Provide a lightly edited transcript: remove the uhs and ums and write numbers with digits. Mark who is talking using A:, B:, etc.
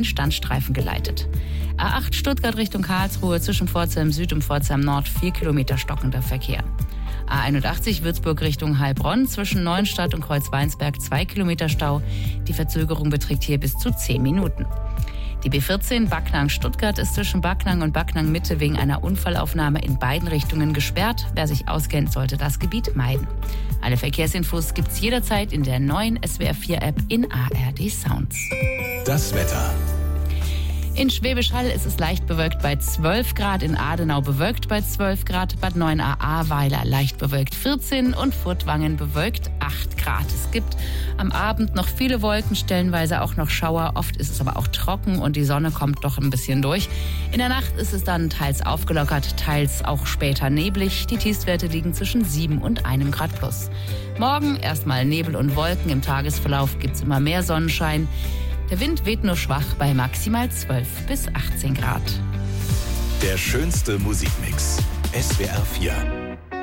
A: in Standstreifen geleitet. A8 Stuttgart Richtung Karlsruhe zwischen Pforzheim Süd und Pforzheim Nord 4 Kilometer stockender Verkehr. A81 Würzburg Richtung Heilbronn zwischen Neuenstadt und Kreuzweinsberg 2 Kilometer Stau. Die Verzögerung beträgt hier bis zu 10 Minuten. Die B14 Backnang-Stuttgart ist zwischen Backnang und Backnang-Mitte wegen einer Unfallaufnahme in beiden Richtungen gesperrt. Wer sich auskennt, sollte das Gebiet meiden. Alle Verkehrsinfos gibt's jederzeit in der neuen SWR4-App in ARD Sounds.
B: Das Wetter.
A: In Schwäbisch Hall ist es leicht bewölkt bei 12 Grad, in Adenau bewölkt bei 12 Grad, Bad 9a Ahrweiler leicht bewölkt 14 und Furtwangen bewölkt 8 Grad. Es gibt am Abend noch viele Wolken, stellenweise auch noch Schauer. Oft ist es aber auch trocken und die Sonne kommt doch ein bisschen durch. In der Nacht ist es dann teils aufgelockert, teils auch später neblig. Die Tiefstwerte liegen zwischen 7 und 1 Grad plus. Morgen erstmal Nebel und Wolken, im Tagesverlauf gibt's immer mehr Sonnenschein. Der Wind weht nur schwach bei maximal 12 bis 18 Grad.
B: Der schönste Musikmix. SWR 4.